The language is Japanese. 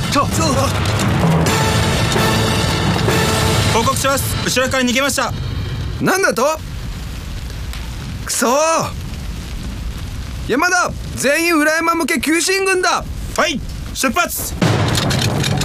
報告します。後ろから逃げました。 なんだと？くそー。山田、全員裏山向け急進軍だ。 はい、出発。